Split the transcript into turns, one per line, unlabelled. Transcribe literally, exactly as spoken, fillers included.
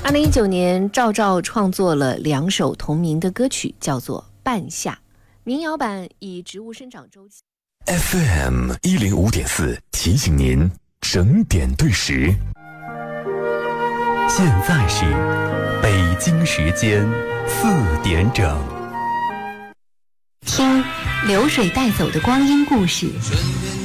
二零一九年，赵照创作了两首同名的歌曲，叫做《半夏》。民谣版以植物生长周期。
F M 一零五点四提醒您整点对时。现在是北京时间四点整。
听流水带走的光阴故事。